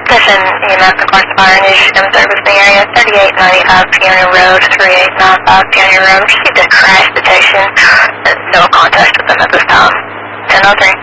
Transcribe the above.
Station EMS and Clark Fire News System Service in the area, 3895 Peony Road, 3895 Peony Road. Received a crash detection. No contact with them at this time. 1003.